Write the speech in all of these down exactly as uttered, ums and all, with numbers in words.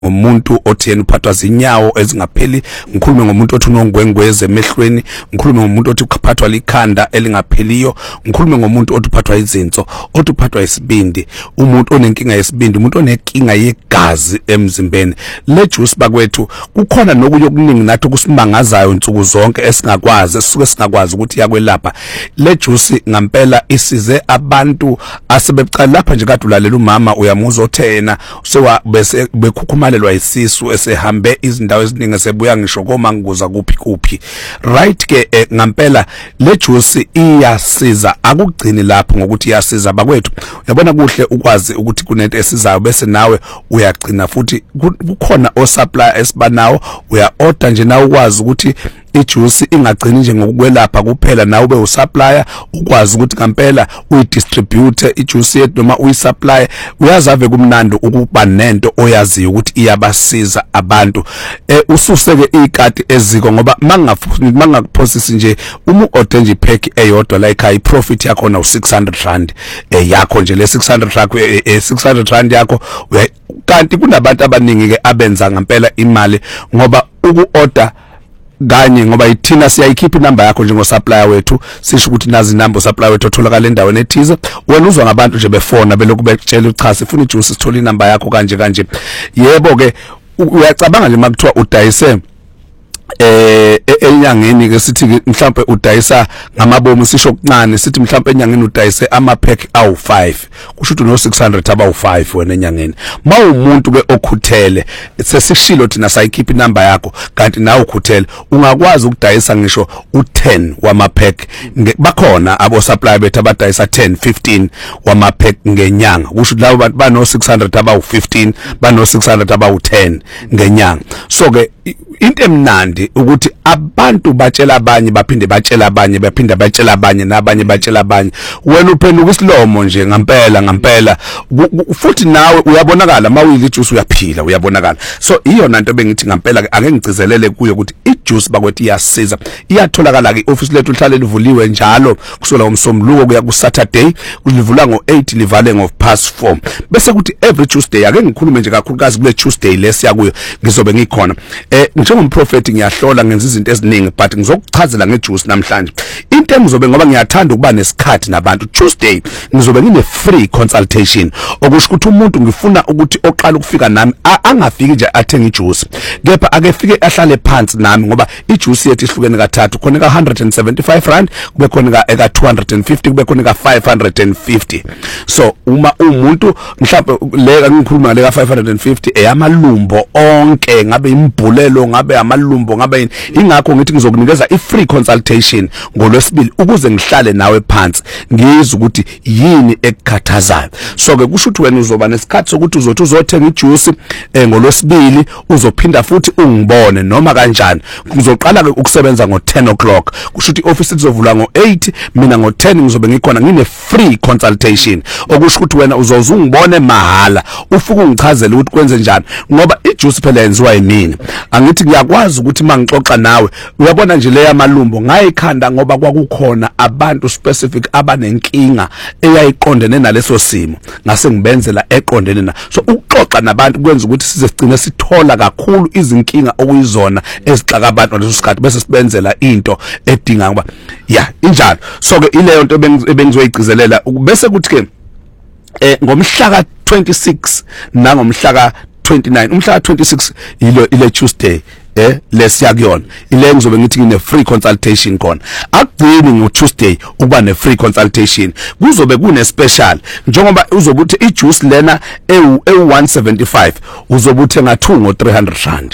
ngomuntu othiyena uphathwa zinyawo ezingapheli, ngikhulume ngomuntu othi unongwengweze emehlweni, ngikhulume ngomuntu othi uphathwa likhanda elingapheliyo, ngikhulume ngomuntu othi uphathwa izinso, othi uphathwa isibindi, umuntu onenkinga yesibindi, umuntu onenkinga yegazi emzimbeni. Le juice bakwethu kukhona nokuye okuningi nathi kusimangazayo insuku zonke esingakwazi esisuke singakwazi ukuthi yakwelapha. Le juice ngampela isize abantu asebecala lapha nje kade ulalela umama uyamuzwa othena sewa bese bekhukhuma lwa isisu esehambe izindawo eziningi sebuya ngisho komanguza kuphi kuphi. Right ke eh, ngampela le juice iyasiza, akugcini lapho ngokuthi iyasiza bakwethu. Uyabona kuhle ukwazi ukuthi kunento esizayo bese nawe uyagcina futhi kukhona o supply esibanawo, uya order nje nawe ukwazi ukuthi ijuice ingagcini nje ngokwelapha kuphela, nawe ube usupplier ukwazi ukuthi ngampela uyidistribute ijuice yethu noma uyisupply. Uyazave kumnandi ukuba nento oyaziyo ukuthi iyabasiza abantu. Eh ususeke ikati eziko ngoba mangafuthi mangakuphosisi nje uma order nje pack eyodwa like ay profit yakho na six hundred rand eh yakho nje le six hundred yakho eh six hundred rand yakho. Kanti kunabantu abaningi ke abenza ngampela imali ngoba uku order kanye ngoba ithina siyayikhipha inamba yakho njengo supplier wethu, sisho ukuthi nazi inamba supplier wethu otholakala endaweni ethize. Wena uzwa ngabantu nje befona belokhu bekutshela uchaza sifuna ijuice sithola inamba yakho kanje kanje. Yebo ke uyacabanga nje makuthiwa udayise eh enyangeni ke sithi mhlambe udayisa ngamabomu, sisho okuncane sithi mhlambe enyangeni udayise ama pack awu five, kusho ukuthi no six hundred abawu five wena enyangeni. Mawumuntu ke okhuthele sesishilo thina sayikhipha inamba yakho kanti nawe ukhuthele ungakwazi ukudayisa ngisho u ten wama pack. Bakhona abo supply bethu abadayisa ten fifteen wama pack ngenyanga, kusho ukuthi labo bantu bano six hundred abawu fifteen, bano six hundred abawu ten ngenyanga. So ke into emnandi ukuthi abantu batshela abanye baphinde batshela abanye baphinda batshela abanye nabanye batshela abanye. Wena uphenduka isilomo nje ngampela ngampela futhi nawe uyabonakala mawuyile ijuice uyaphila uyabonakala. So iyona into bengithi ngampela ake ngigcizelele kuyo ukuthi ijuice bakwethu iyasiza, iyatholakala ke office lethu lihlale livuliwe njalo kusukela ngomsombuluko kuya ku Saturday, kulivula ngo eight livale ngo past four. Bese kuthi every Tuesday ake ngikhulume nje kakhulukazi kule Tuesday lesiya kuyo ngizobe ngikhona eh njengomprofeti ngiyahlola ngenza izinto eziningi but ngizokuchazela ngejuice namhlanje. Into engizobe ngoba ngiyathanda ukuba nesikhathi nabantu, Tuesday ngizobe ngine free consultation, okusho ukuthi umuntu ngifuna ukuthi oqala ukufika nami angafiki nje athenga ijuice, kepha ake fike ahlale phansi nami ngoba ijuice yethu ihlukene kathathu, khona ka one hundred seventy-five rand, kube khona ka two hundred fifty, kube khona ka five hundred fifty. So uma umuntu mhlawumbe le ngikhuluma le ka five hundred fifty eyamalumbo onke, ngabe imbhulelo ngabe amalumbo ngabe ingakho ngithi ngizokunikeza i-free consultation ngolwesibili ukuze ngihlale nawe phansi ngizwe ukuthi yini ekukhathazayo. So ke kusho ukuthi wena uzoba nesikhathi sokuthi uzothi uzothenga ijuice eh ngolwesibili uzophinda futhi ungibone noma kanjani. Ngizoqala ke ukusebenza ngo ten o'clock, kusho ukuthi office izovula ngo eight, mina ngo ten ngizobe ngikhona ngine free consultation, okusho ukuthi wena uzoze ungibone mahala ufike ungichazele ukuthi kwenze njani ngoba ijuice phela yenziwa yimini. Angithi ngiyakwazi ukuthi mangixoxa nawe uyabona nje le yamalumbo ngayikhanda ngoba kwakukhona abantu specific abanenkinga eyayiqondene naleso simo, ngase ngibenzela eqondene na. So ukuxoxa nabantu kwenza ukuthi sizegcina sithola kakhulu izinkinga okuyizona ezixaka abantu leso sikhathi bese sibenzela into edinga ngoba ya injalo. So ke ileyo nto bengizoyigcizelela bese kuthi ke eh ngomhla ka twenty-six nangomhla ka twenty-nine, umhla ka twenty-six ilo ile Tuesday eh lesiya kuyona ile ngizobe ngithi ngine free consultation khona. Akugcini ngo Tuesday ukuba ne free consultation, kuzobe kune special njengoba uzobe uthi ijuice lena e one seventy-five uzobe uthenga two ngo three hundred rand,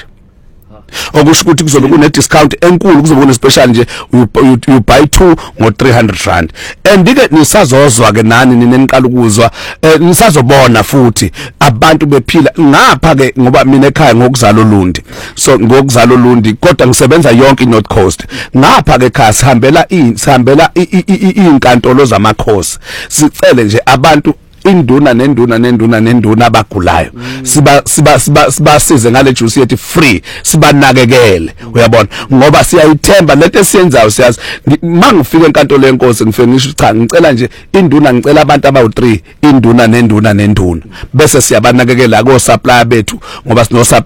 okusho ukuthi kuzobe kune discount enkulu, kuzobe kune special nje you, you, you buy two ngo three hundred rand. And ke nisazozwa ke nani nineniqala ukuzwa eh, nisazobona futhi abantu bephila ngapha ke ngoba mina ekhaya ngokuzalo Lundi, so ngokuzalo Lundi kodwa ngisebenza yonke iNorth Coast. Ngapha ke ekhaya sihambela sihambela inkantolo zamakhosi, sicele nje abantu induna nenduna nenduna nenduna abagulayo siba siba sibasize ngale juice yethu free sibanakekele uyabona ngoba siyayithemba lento esiyenzayo siyazi mangifika enkantolo yenkosi ngifike ngisho cha ngicela nje induna ngicela abantu abawu three induna nenduna nenduna bese siyabanakekela ko supplier bethu ngoba sino